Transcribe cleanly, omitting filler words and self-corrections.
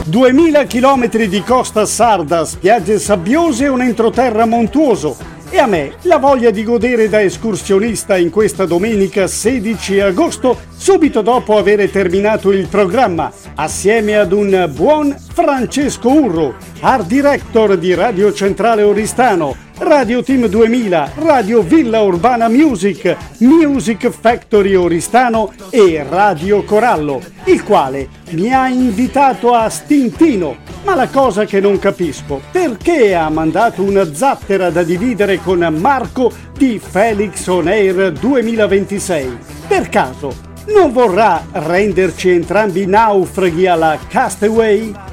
2000 chilometri di costa sarda, spiagge sabbiose e un entroterra montuoso. E a me la voglia di godere da escursionista in questa domenica 16 agosto, subito dopo aver terminato il programma, assieme ad un buon Francesco Urro, art director di Radio Centrale Oristano, Radio Team 2000, Radio Villa Urbana Music, Music Factory Oristano e Radio Corallo, il quale mi ha invitato a Stintino. Ma la cosa che non capisco, perché ha mandato una zattera da dividere con Marco di Felix On Air 2026? Per caso non vorrà renderci entrambi naufraghi alla Castaway?